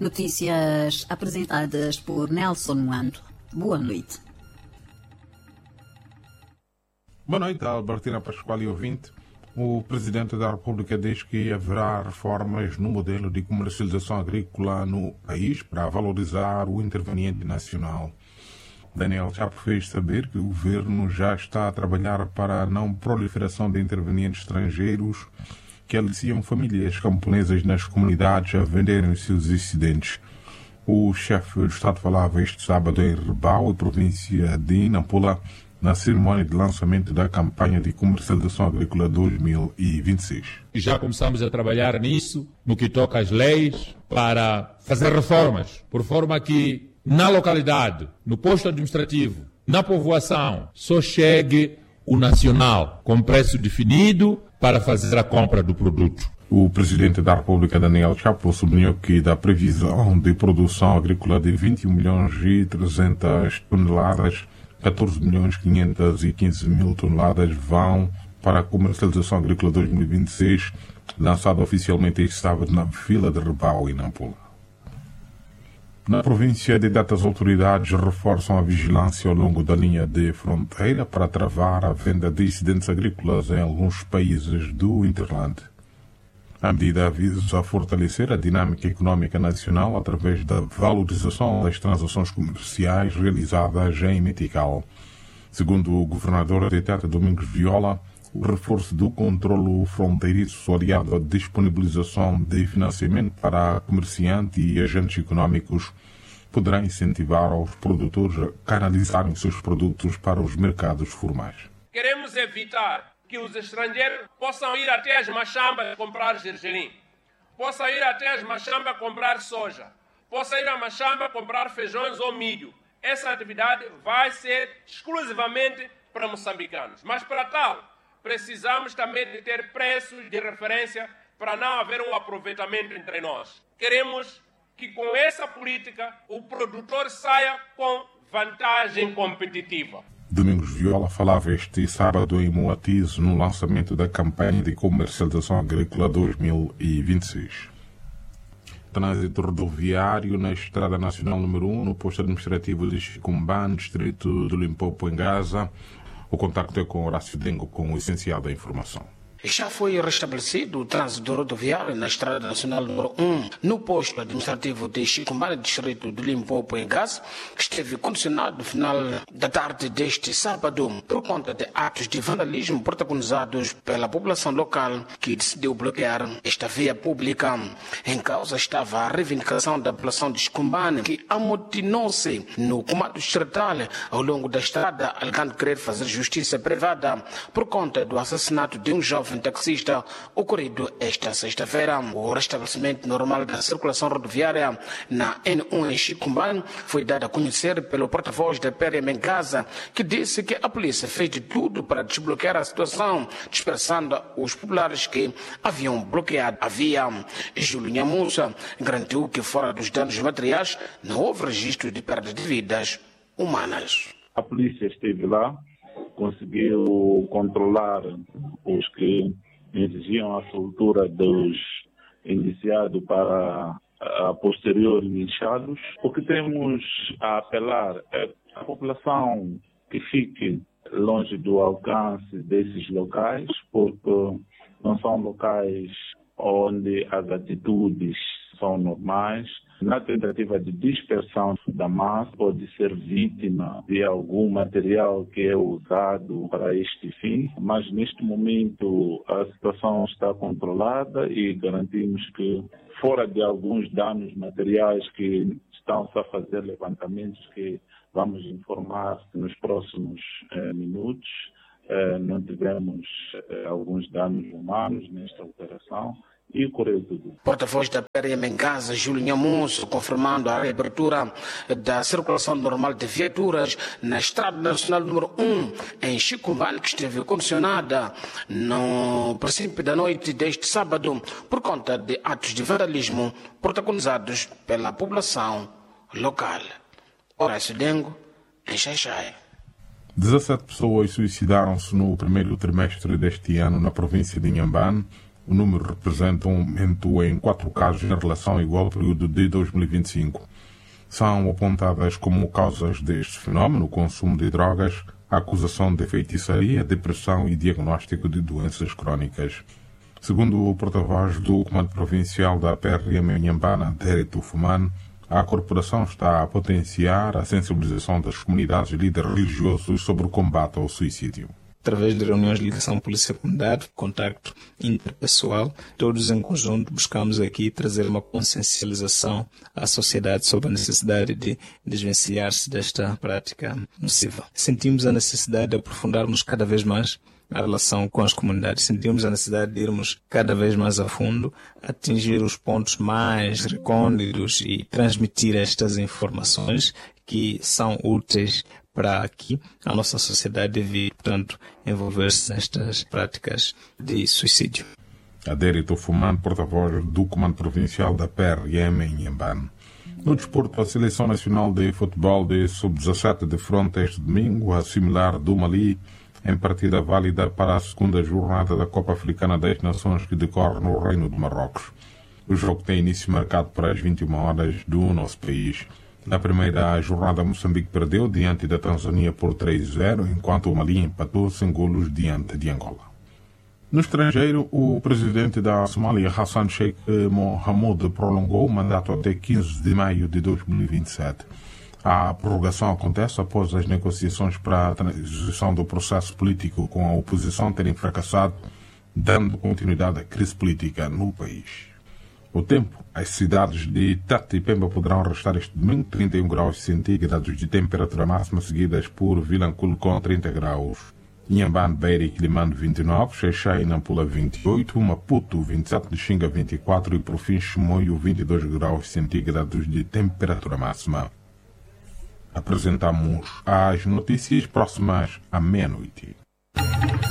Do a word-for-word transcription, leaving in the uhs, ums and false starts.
Notícias apresentadas por Nelson Muando. Boa noite. Boa noite, Albertina Pascoal e ouvinte. O Presidente da República diz que haverá reformas no modelo de comercialização agrícola no país para valorizar o interveniente nacional. Daniel Chapo fez saber que o governo já está a trabalhar para a não proliferação de intervenientes estrangeiros que aliciam famílias camponesas nas comunidades a venderem os seus excedentes. O chefe do Estado falava este sábado em Rebau, província de Nampula, na cerimônia de lançamento da campanha de comercialização agrícola dois mil e vinte e seis. Já começamos a trabalhar nisso, no que toca às leis, para fazer reformas, por forma que na localidade, no posto administrativo, na povoação, só chegue o nacional, com preço definido para fazer a compra do produto. O Presidente da República, Daniel Chapo, sublinhou que da previsão de produção agrícola de vinte e um milhões e trezentas toneladas, catorze milhões quinhentos e quinze mil toneladas vão para a comercialização agrícola dois mil e vinte e seis, lançado oficialmente este sábado na Vila de Rebau e Nampula. Na província de Tete, as autoridades reforçam a vigilância ao longo da linha de fronteira para travar a venda de excedentes agrícolas em alguns países do Interland. A medida visa fortalecer a dinâmica económica nacional através da valorização das transações comerciais realizadas em Metical. Segundo o governador de Tete, Domingos Viola, o reforço do controlo fronteiriço aliado à disponibilização de financiamento para comerciantes e agentes económicos poderá incentivar os produtores a canalizarem seus produtos para os mercados formais. Queremos evitar que os estrangeiros possam ir até as machambas comprar gergelim, possam ir até as machambas comprar soja, possam ir à machamba comprar feijões ou milho. Essa atividade vai ser exclusivamente para moçambicanos. Mas para tal, precisamos também de ter preços de referência para não haver um aproveitamento entre nós. Queremos que com essa política o produtor saia com vantagem competitiva. Domingos Viola falava este sábado em Moatize no lançamento da campanha de comercialização agrícola dois mil e vinte e seis. Trânsito rodoviário na Estrada Nacional número um, no posto administrativo de Chicumbane, distrito do Limpopo, em Gaza. O contacto é com Horácio Dengo, com o essencial da informação. Já foi restabelecido o trânsito rodoviário na Estrada Nacional número um, no posto administrativo de Chicumbane, distrito de Limpopo, em Gaza, que esteve condicionado no final da tarde deste sábado por conta de atos de vandalismo protagonizados pela população local que decidiu bloquear esta via pública. Em causa estava a reivindicação da população de Chicumbane, que amotinou-se no comando distrital ao longo da estrada, alegando querer fazer justiça privada por conta do assassinato de um jovem taxista ocorrido esta sexta-feira. O restabelecimento normal da circulação rodoviária na N um em Chicumbane foi dado a conhecer pelo porta-voz da P R M em Gaza, que disse que a polícia fez de tudo para desbloquear a situação, dispersando os populares que haviam bloqueado a via. Júlio Nhamussa garantiu que, fora dos danos materiais, não houve registro de perda de vidas humanas. A polícia esteve lá, conseguiu controlar os que exigiam a soltura dos indiciados para a posterior linchados. O que temos a apelar é a população que fique longe do alcance desses locais, porque não são locais onde as atitudes são normais. Na tentativa de dispersão da massa, pode ser vítima de algum material que é usado para este fim, mas neste momento a situação está controlada e garantimos que, fora de alguns danos materiais que estão-se a fazer levantamentos que vamos informar nos próximos eh, minutos, eh, não tivemos eh, alguns danos humanos nesta operação. E tudo. Porta-voz da P R M em Gaza, Júlio Nhamusso, confirmando a reabertura da circulação normal de viaturas na Estrada Nacional número um, em Chicumbane, que esteve condicionada no princípio da noite deste sábado por conta de atos de vandalismo protagonizados pela população local. Horácio Dengo, em Xaixai. dezassete pessoas suicidaram-se no primeiro trimestre deste ano na província de Inhambane, O número representa um aumento em quatro casos em relação ao igual período de dois mil e vinte e cinco. São apontadas como causas deste fenómeno o consumo de drogas, a acusação de feitiçaria, depressão e diagnóstico de doenças crónicas. Segundo o porta-voz do Comando Provincial da P R M Inhambane, Dérito Fumane, a corporação está a potenciar a sensibilização das comunidades e líderes religiosos sobre o combate ao suicídio. Através de reuniões de ligação polícia-comunidade, contacto interpessoal, todos em conjunto buscamos aqui trazer uma consciencialização à sociedade sobre a necessidade de desvencilhar-se desta prática nociva. Sentimos a necessidade de aprofundarmos cada vez mais a relação com as comunidades. Sentimos a necessidade de irmos cada vez mais a fundo, atingir os pontos mais recônditos e transmitir estas informações que são úteis para que a nossa sociedade evite, portanto, envolver-se nestas práticas de suicídio. Adérito Fumane, porta-voz do Comando Provincial da P R M em Inhambane. No desporto, a Seleção Nacional de Futebol de sub dezassete de fronte este domingo, a similar do Mali, em partida válida para a segunda jornada da Copa Africana das Nações que decorre no Reino de Marrocos. O jogo tem início marcado para as vinte e uma horas do nosso país. Na primeira jornada, Moçambique perdeu diante da Tanzânia por três a zero, enquanto o Mali empatou sem golos diante de Angola. No estrangeiro, o presidente da Somália, Hassan Sheikh Mohamud, prolongou o mandato até quinze de maio de dois mil e vinte e sete. A prorrogação acontece após as negociações para a transição do processo político com a oposição terem fracassado, dando continuidade à crise política no país. O tempo, as cidades de Tete e Pemba poderão restar este domingo trinta e um graus centígrados de temperatura máxima, seguidas por Vilanculo com trinta graus, Inhambane, Beira e Quilimane vinte e nove, Xai-Xai e Nampula vinte e oito, Maputo vinte e sete, Lixinga vinte e quatro e por fim Chimoio vinte e dois graus centígrados de temperatura máxima. Apresentamos as notícias próximas à meia-noite.